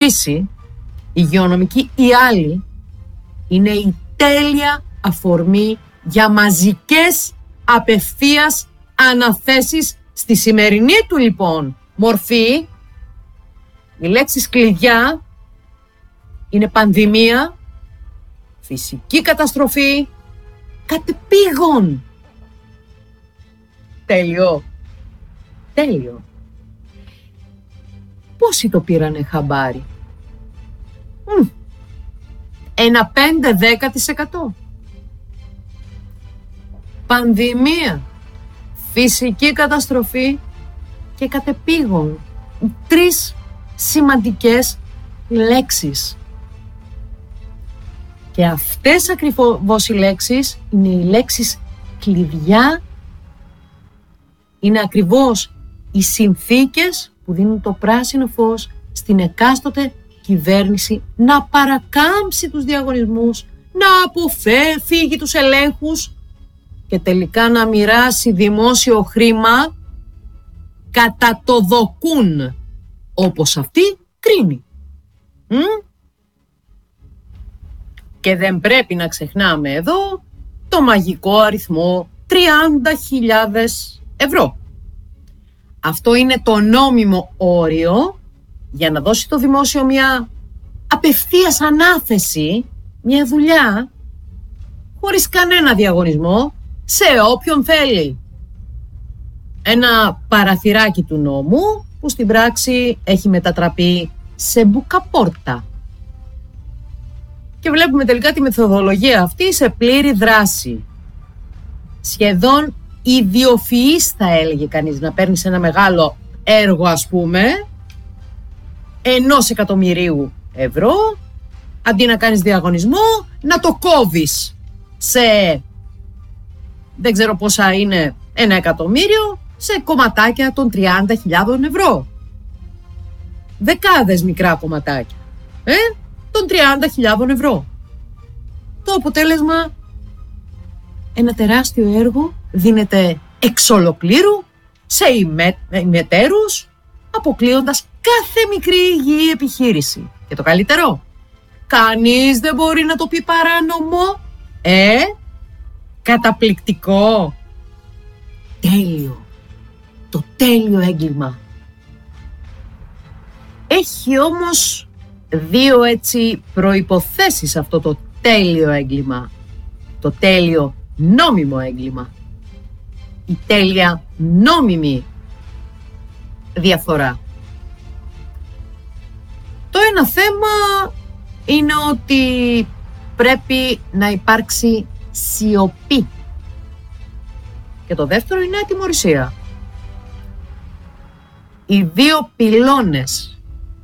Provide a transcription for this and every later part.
φύση, υγειονομική ή άλλη, είναι η τέλεια αφορμή για μαζικές απευθείας αναθέσεις στη σημερινή του λοιπόν μορφή. Οι λέξεις κλειδιά είναι πανδημία, φυσική καταστροφή, κατεπήγον. Τέλειο. Τέλειο. Πόσοι το πήρανε χαμπάρι? Ένα 5-10%. Πανδημία, φυσική καταστροφή και κατεπήγον. 3 σημαντικές λέξεις. Και αυτές ακριβώς οι λέξεις είναι οι λέξεις κλειδιά. Είναι ακριβώς οι συνθήκες που δίνουν το πράσινο φως στην εκάστοτε κυβέρνηση να παρακάμψει τους διαγωνισμούς, να αποφύγει τους ελέγχους και τελικά να μοιράσει δημόσιο χρήμα κατά το δοκούν, όπως αυτή κρίνει. Και δεν πρέπει να ξεχνάμε εδώ το μαγικό αριθμό 30.000 ευρώ. Αυτό είναι το νόμιμο όριο για να δώσει το δημόσιο μια απευθείας ανάθεση, μια δουλειά, χωρίς κανένα διαγωνισμό, σε όποιον θέλει. Ένα παραθυράκι του νόμου που στην πράξη έχει μετατραπεί σε μπουκαπόρτα. Και βλέπουμε τελικά τη μεθοδολογία αυτή σε πλήρη δράση. Σχεδόν ιδιοφυής θα έλεγε κανείς, να παίρνεις ένα μεγάλο έργο, ας πούμε, 1 εκατομμυρίου ευρώ, αντί να κάνεις διαγωνισμό, να το κόβεις σε, δεν ξέρω πόσα είναι, 1 εκατομμύριο, σε κομματάκια των 30.000 ευρώ. Δεκάδες μικρά κομματάκια των 30.000 ευρώ. Το αποτέλεσμα, ένα τεράστιο έργο δίνεται εξ ολοκλήρου σε ημετέρους, αποκλείοντας κάθε μικρή υγιή επιχείρηση. Και το καλύτερο, κανείς δεν μπορεί να το πει παράνομο. Καταπληκτικό. Τέλειο. Το τέλειο έγκλημα. Έχει όμως 2 έτσι προϋποθέσεις αυτό το τέλειο έγκλημα. Το τέλειο νόμιμο έγκλημα. Η τέλεια νόμιμη διαφορά. Το ένα θέμα είναι ότι πρέπει να υπάρξει σιωπή. Και το δεύτερο είναι ατιμωρησία. Οι 2 πυλώνες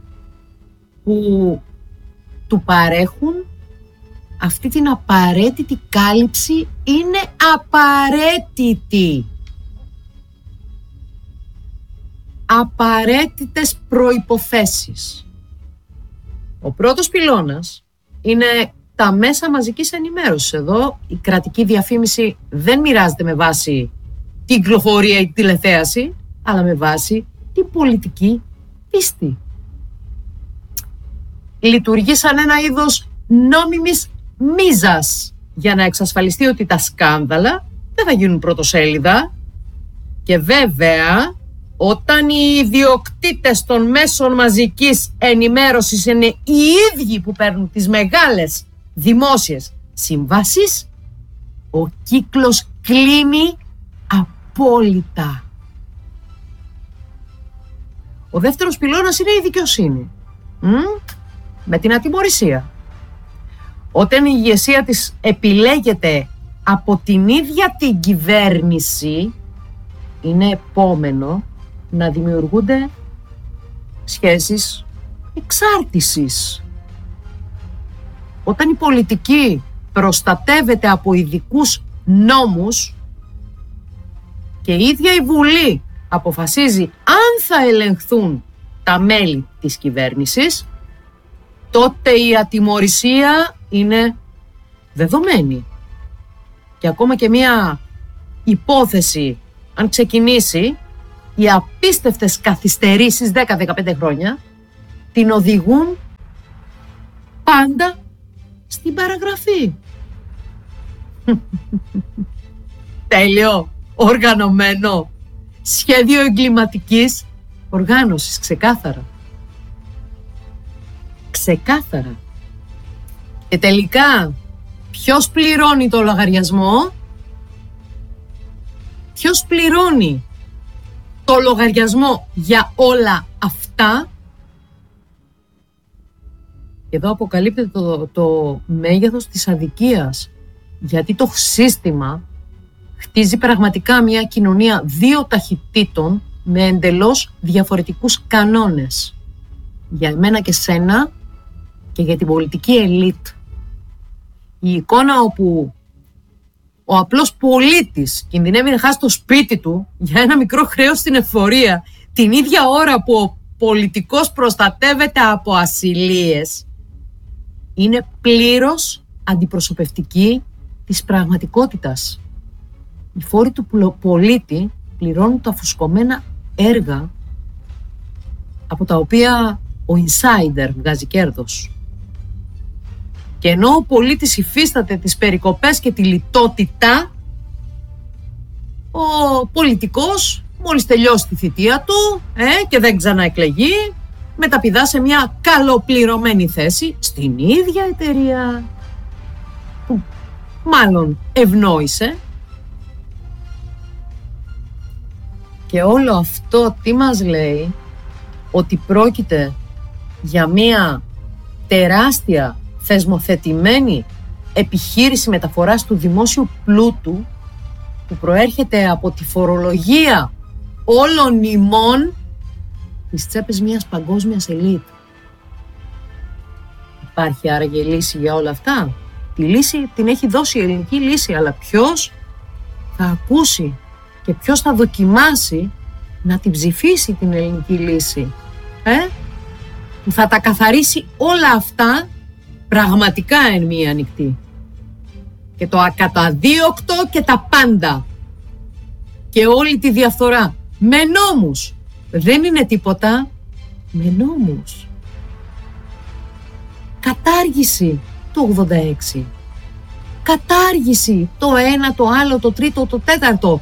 που του παρέχουν αυτή την απαραίτητη κάλυψη είναι απαραίτητη. Απαραίτητες προϋποθέσεις. Ο πρώτος πυλώνας είναι τα μέσα μαζικής ενημέρωσης. Εδώ η κρατική διαφήμιση δεν μοιράζεται με βάση την κυκλοφορία ή την τηλεθέαση, αλλά με βάση την πολιτική πίστη. Λειτουργεί σαν ένα είδος νόμιμης μίζας για να εξασφαλιστεί ότι τα σκάνδαλα δεν θα γίνουν πρωτοσέλιδα. Και βέβαια, όταν οι ιδιοκτήτες των μέσων μαζικής ενημέρωσης είναι οι ίδιοι που παίρνουν τις μεγάλες δημόσιες συμβάσεις, ο κύκλος κλείνει απόλυτα. Ο δεύτερος πυλώνας είναι η δικαιοσύνη. Με την ατιμωρησία. Όταν η ηγεσία της επιλέγεται από την ίδια την κυβέρνηση, είναι επόμενο να δημιουργούνται σχέσεις εξάρτησης. Όταν η πολιτική προστατεύεται από ειδικούς νόμους και η ίδια η Βουλή αποφασίζει αν θα ελεγχθούν τα μέλη της κυβέρνησης, τότε η ατιμωρησία είναι δεδομένη. Και ακόμα και μια υπόθεση, αν ξεκινήσει, οι απίστευτες καθυστερήσεις 10-15 χρόνια την οδηγούν πάντα στην παραγραφή. Τέλειο, οργανωμένο, σχέδιο εγκληματικής οργάνωσης, ξεκάθαρα. Ξεκάθαρα. Και τελικά, ποιος πληρώνει το λογαριασμό? Ποιος πληρώνει το λογαριασμό για όλα αυτά? Εδώ αποκαλύπτεται το μέγεθος της αδικίας, γιατί το σύστημα χτίζει πραγματικά μια κοινωνία δύο ταχυτήτων με εντελώς διαφορετικούς κανόνες. Για εμένα και σένα και για την πολιτική ελίτ. Η εικόνα όπου ο απλός πολίτης κινδυνεύει να χάσει το σπίτι του για ένα μικρό χρέος στην εφορία την ίδια ώρα που ο πολιτικός προστατεύεται από ασυλίες, είναι πλήρως αντιπροσωπευτική της πραγματικότητας. Οι φόροι του πολίτη πληρώνουν τα φουσκωμένα έργα από τα οποία ο insider βγάζει κέρδος. Και ενώ ο πολίτης υφίσταται τις περικοπές και τη λιτότητα, ο πολιτικός μόλις τελειώσει τη θητεία του και δεν ξαναεκλεγεί, μεταπηδά σε μια καλοπληρωμένη θέση στην ίδια εταιρεία που μάλλον ευνόησε. Και όλο αυτό τι μας λέει? Ότι πρόκειται για μια τεράστια θεσμοθετημένη επιχείρηση μεταφοράς του δημόσιου πλούτου που προέρχεται από τη φορολογία όλων ημών στις τσέπες μιας παγκόσμιας ελίτ. Υπάρχει άραγε λύση για όλα αυτά? Τη λύση την έχει δώσει η ελληνική λύση, αλλά ποιος θα ακούσει και ποιος θα δοκιμάσει να την ψηφίσει την ελληνική λύση, που θα τα καθαρίσει όλα αυτά πραγματικά εν μία νυχτή. Και το ακαταδίωκτο και τα πάντα. Και όλη τη διαφθορά. Με νόμους. Δεν είναι τίποτα. Με νόμους. Κατάργηση το 86. Κατάργηση το ένα, το άλλο, το τρίτο, το τέταρτο.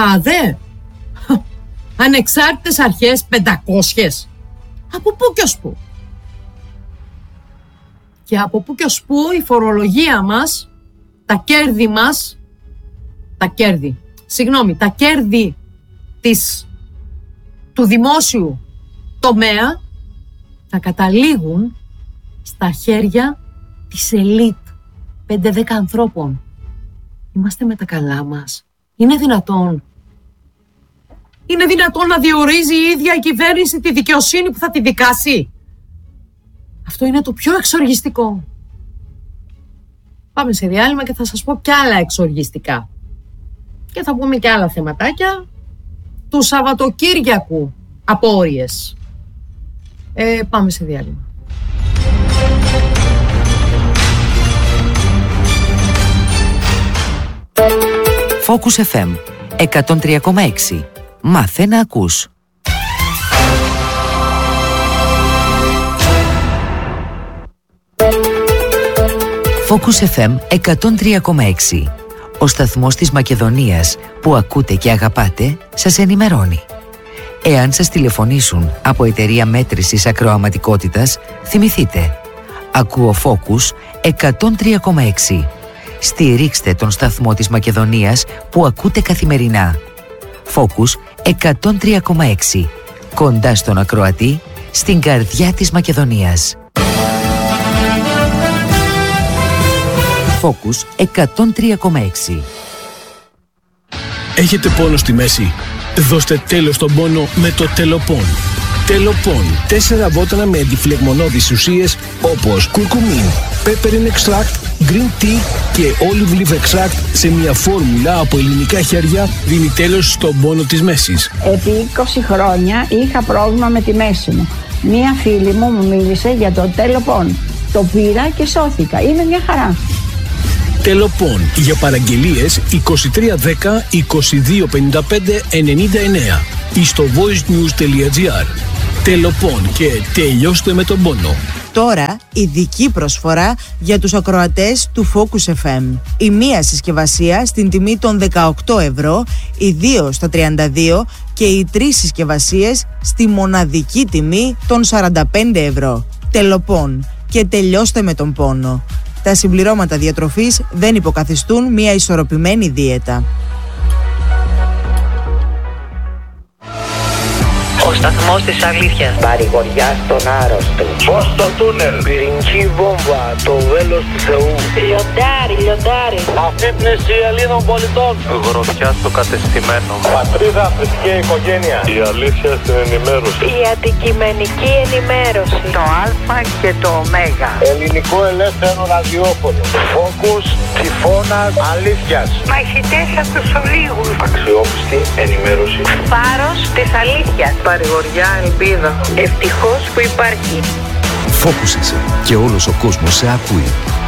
Ανεξάρτητες αρχές 500. Από πού και ως πού? Και από πού και ως πού η φορολογία μας, τα κέρδη μας, τα κέρδη του δημόσιου τομέα θα καταλήγουν στα χέρια της ελίτ 5-10 ανθρώπων. Είμαστε με τα καλά μας? Είναι δυνατόν? Είναι δυνατόν να διορίζει η ίδια η κυβέρνηση τη δικαιοσύνη που θα τη δικάσει? Αυτό είναι το πιο εξοργιστικό. Πάμε σε διάλειμμα και θα σας πω κι άλλα εξοργιστικά. Και θα πούμε κι άλλα θεματάκια του Σαββατοκύριακου, απόρριες. Πάμε σε διάλειμμα. Focus FM 103,6. Μάθε να ακούς. Focus FM 103,6. Ο σταθμός της Μακεδονίας που ακούτε και αγαπάτε σας ενημερώνει. Εάν σας τηλεφωνήσουν από εταιρεία μέτρησης ακροαματικότητας, θυμηθείτε. Ακούω Focus 103,6. Στηρίξτε τον σταθμό της Μακεδονίας που ακούτε καθημερινά. Focus 103,6. Κοντά στον ακροατή, στην καρδιά της Μακεδονίας. Focus 103,6. Έχετε πόνο στη μέση? Δώστε τέλος στον πόνο με το Τελοπών. Τελοπών. 4 βότανα με αντιφλεγμονώδεις ουσίες όπως κουρκουμίν, peppermint extract, green tea και olive leaf extract σε μια φόρμουλα από ελληνικά χέρια δίνει τέλος στον πόνο της μέσης. Επί 20 χρόνια είχα πρόβλημα με τη μέση μου. Μία φίλη μου μίλησε για το Τελοπών. Το πήρα και σώθηκα. Είναι μια χαρά. Τελοπών. Για παραγγελίες 2310 2255 99 ή στο voicenews.gr. Τελοπών και τελειώστε με τον πόνο. Τώρα ειδική προσφορά για τους ακροατές του Focus FM. Η μία συσκευασία στην τιμή των 18 ευρώ, οι δύο στα 32 και οι τρεις συσκευασίες στη μοναδική τιμή των 45 ευρώ. Τελοπών και τελειώστε με τον πόνο. Τα συμπληρώματα διατροφής δεν υποκαθιστούν μια ισορροπημένη δίαιτα. Ο σταθμός της αλήθειας. Παρηγοριά στον άρρωστο. Φως στο τούνελ. Πυρηνική βόμβα. Το βέλος του Θεού. Λιοντάρι. Αφύπνιση Ελλήνων πολιτών. Γροθιά στο κατεστημένο. Πατρίδα, θρησκεία, οικογένεια. Η αλήθεια στην ενημέρωση. Η αντικειμενική ενημέρωση. Το Α και το Ω. Ελληνικό ελεύθερο ραδιόφωνο. Φόκους, τυφώνας, αλήθειας. Μαχητές από τους ολίγους. Αξιόπιστη ενημέρωση. Φάρος της αλήθειας. Παρηγοριά, ελπίδα. Ευτυχώς που υπάρχει. Focus είσαι και όλος ο κόσμος σε ακούει.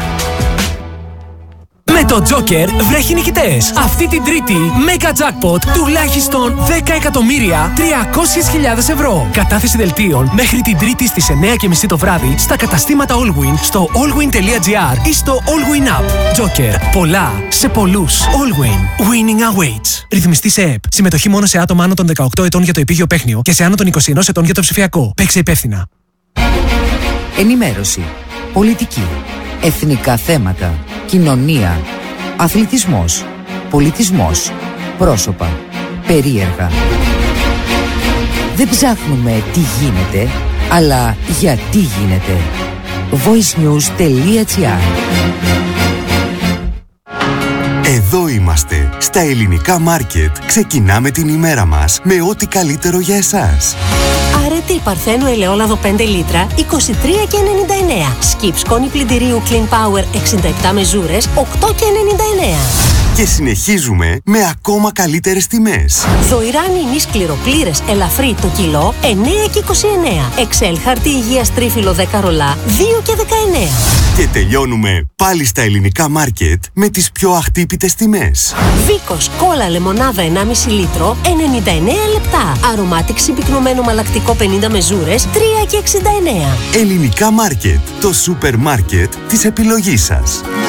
Με το Joker βρέχει νικητές. Αυτή την Τρίτη, Mega Jackpot τουλάχιστον 10.300.000 ευρώ. Κατάθεση δελτίων μέχρι την Τρίτη στις 9:30 το βράδυ στα καταστήματα Allwyn, στο allwyn.gr ή στο Allwyn App. Joker. Πολλά σε πολλούς. Allwyn. Winning awaits. Ρυθμιστή σε ΕΠ. Συμμετοχή μόνο σε άτομα άνω των 18 ετών για το επίγειο παίχνιο και σε άνω των 21 ετών για το ψηφιακό. Παίξε υπεύθυνα. Ενημέρωση, πολιτική, εθνικά θέματα, κοινωνία, αθλητισμός, πολιτισμός, πρόσωπα, περίεργα. Δεν ψάχνουμε τι γίνεται, αλλά γιατί γίνεται. voicenews.gr. Εδώ είμαστε, στα ελληνικά μάρκετ. Ξεκινάμε την ημέρα μας με ό,τι καλύτερο για εσάς. Αρετή Παρθένου ελαιόλαδο 5 λίτρα, 23,99. Σκιπ σκόνη πλυντηρίου Clean Power 67 μεζούρες, 8,99. Και συνεχίζουμε με ακόμα καλύτερες τιμές. Δοϊράνι ημί σκληροπλήρες ελαφρύ το κιλό, 9,29. Εξέλ χαρτί υγείας τρίφυλλο 10 ρολά, 2,19. Και τελειώνουμε πάλι στα ελληνικά μάρκετ με τις πιο αχτύπητες τιμές. Βίκος κόλλα λεμονάδα 1,5 λίτρο, 99 λεπτά. Αρωμάτικ συμπυκνωμένο μαλακτικό 50 μεζούρες, 3,69. Ελληνικά μάρκετ, το σούπερ μάρκετ της επιλογής σας.